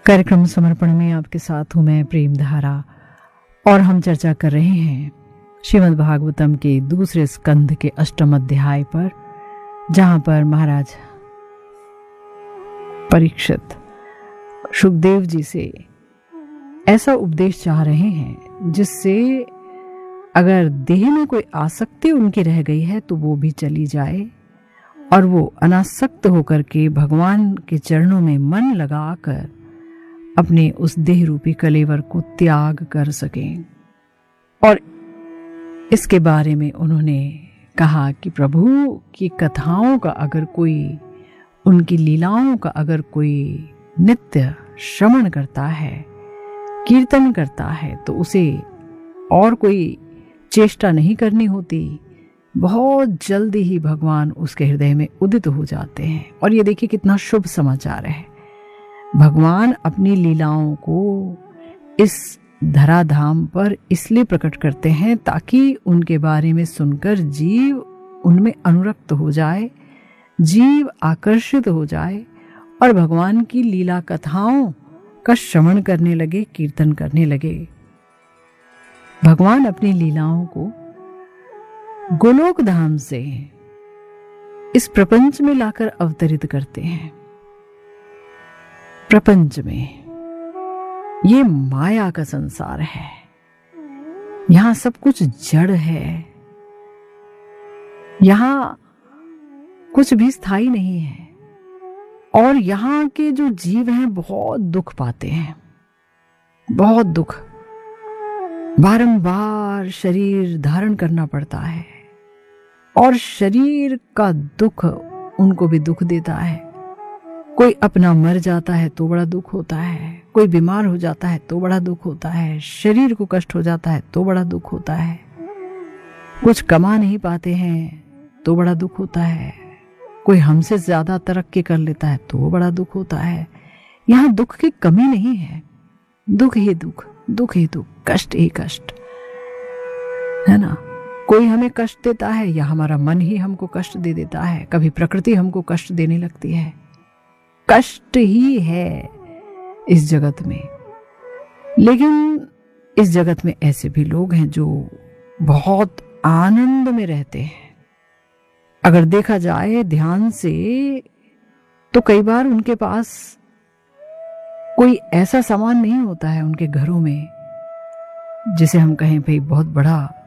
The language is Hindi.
कार्यक्रम समर्पण में आपके साथ हूँ मैं प्रेम धारा और हम चर्चा कर रहे हैं श्रीमद् भागवतम के दूसरे स्कंध के 8वें अध्याय पर, जहां पर महाराज परीक्षित सुखदेव जी से ऐसा उपदेश चाह रहे हैं जिससे अगर देह में कोई आसक्ति उनकी रह गई है तो वो भी चली जाए और वो अनासक्त होकर के भगवान के चरणों में मन लगाकर अपने उस देह रूपी कलेवर को त्याग कर सकें। और इसके बारे में उन्होंने कहा कि प्रभु की कथाओं का अगर कोई, उनकी लीलाओं का अगर कोई नित्य श्रवण करता है, कीर्तन करता है, तो उसे और कोई चेष्टा नहीं करनी होती, बहुत जल्दी ही भगवान उसके हृदय में उदित हो जाते हैं। और ये देखिए कितना शुभ समाचार है। भगवान अपनी लीलाओं को इस धराधाम पर इसलिए प्रकट करते हैं ताकि उनके बारे में सुनकर जीव उनमें अनुरक्त हो जाए, जीव आकर्षित हो जाए और भगवान की लीला कथाओं का श्रवण करने लगे, कीर्तन करने लगे। भगवान अपनी लीलाओं को गोलोक धाम से इस प्रपंच में लाकर अवतरित करते हैं। प्रपंच में ये माया का संसार है, यहां सब कुछ जड़ है, यहां कुछ भी स्थायी नहीं है और यहां के जो जीव हैं बहुत दुख पाते हैं, बहुत दुख। बारंबार शरीर धारण करना पड़ता है और शरीर का दुख उनको भी दुख देता है। कोई अपना मर जाता है तो बड़ा दुख होता है, कोई बीमार हो जाता है तो बड़ा दुख होता है, शरीर को कष्ट हो जाता है तो बड़ा दुख होता है, कुछ कमा नहीं पाते हैं तो बड़ा दुख होता है, कोई हमसे ज्यादा तरक्की कर लेता है तो बड़ा दुख होता है। यहाँ दुख की कमी नहीं है, दुख ही दुख, दुख ही दुख, कष्ट ही कष्ट है ना। कोई हमें कष्ट देता है या हमारा मन ही हमको कष्ट दे देता है, कभी प्रकृति हमको कष्ट देने लगती है। कष्ट ही है इस जगत में। लेकिन इस जगत में ऐसे भी लोग हैं जो बहुत आनंद में रहते हैं। अगर देखा जाए ध्यान से तो कई बार उनके पास कोई ऐसा सामान नहीं होता है उनके घरों में जिसे हम कहें भाई बहुत बड़ा